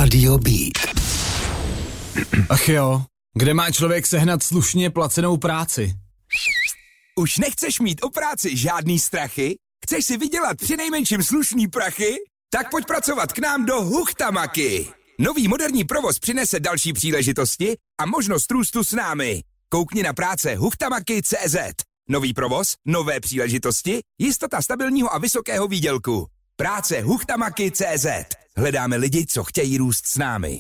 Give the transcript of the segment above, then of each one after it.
Rádio Beat. Ach jo, kde má člověk sehnat slušně placenou práci? Už nechceš mít o práci žádný strachy? Chceš si vydělat přinejmenším slušný prachy? Tak pojď pracovat k nám do Huchtamaky. Nový moderní provoz přinese další příležitosti a možnost růstu s námi. Koukni na práce Huchtamaky.cz. Nový provoz, nové příležitosti, jistota stabilního a vysokého výdělku. Práce Huchtamaky.cz. Hledáme lidi, co chtějí růst s námi.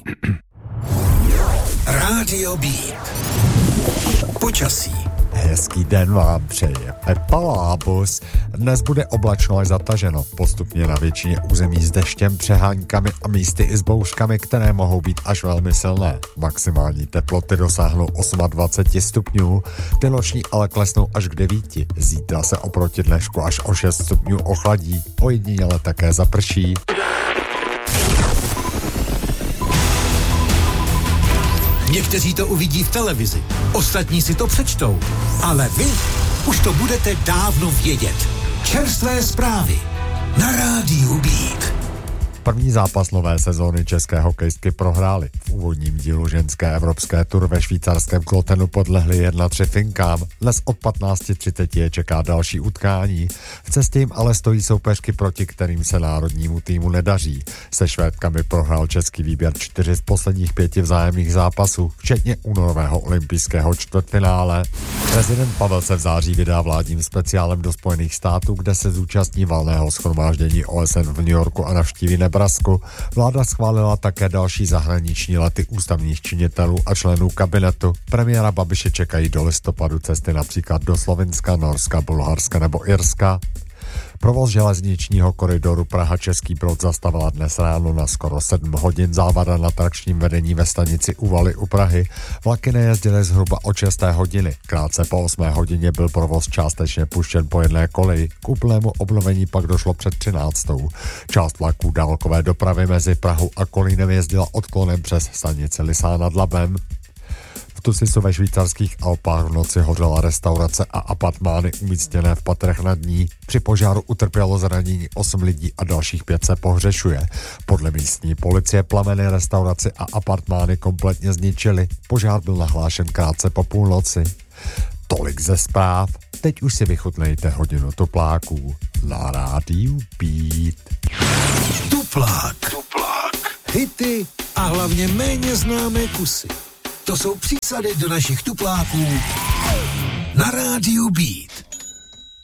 Rádio Beat. Počasí. Hezký den vám přeje Pepa Lábus. Dnes bude oblačno až zataženo, postupně na většině území s deštěm, přeháňkami a místy i s bouřkami, které mohou být až velmi silné. Maximální teploty dosáhnou 28 stupňů, ty noční ale klesnou až k 9. Zítra se oproti dnešku až o 6 stupňů ochladí, ojediněle také zaprší. Někteří to uvidí v televizi, ostatní si to přečtou, ale vy už to budete dávno vědět. Čerstvé zprávy na Rádiu Beat. První zápas nové sezóny české hokejistky prohrály. V úvodním dílu ženské evropské tur ve švýcarském Klotenu podlehly 1-3 Finkám. Dnes od 15:30 je čeká další utkání. V cestě jim ale stojí soupeřky, proti kterým se národnímu týmu nedaří. Se Švédkami prohrál český výběr 4 z posledních 5 vzájemných zápasů, včetně únorového olympijského čtvrtfinále. Prezident Pavel se v září vydá vládním speciálem do Spojených států, kde se zúčastní valného shromáždění OSN v New Yorku a navštíví Nebrasku. Vláda schválila také další zahraniční lety ústavních činitelů a členů kabinetu. Premiéra Babiše čekají do listopadu cesty například do Slovinska, Norska, Bulharska nebo Irska. Provoz železničního koridoru Praha-Český Brod zastavila dnes ráno na skoro 7 hodin závada na trakčním vedení ve stanici U Valy u Prahy. Vlaky nejezdily zhruba od 6. hodiny. Krátce po 8. hodině byl provoz částečně puštěn po jedné koleji. K úplnému obnovení pak došlo před 13. Část vlaků dálkové dopravy mezi Prahou a Kolínem jezdila odklonem přes stanici Lysá nad Labem. V Tusisu ve švýcarských Alpách v noci hořela restaurace a apartmány umístěné v patrech nad ní. Při požáru utrpělo zranění 8 lidí a dalších 5 se pohřešuje. Podle místní policie plameny restauraci a apartmány kompletně zničily. Požár byl nahlášen krátce po půlnoci. Tolik ze zpráv. Teď už si vychutnejte hodinu tupláků na Rádiu Beat. Tuplák. Hity a hlavně méně známé kusy. To jsou přísady do našich tupláků na Rádiu Beat.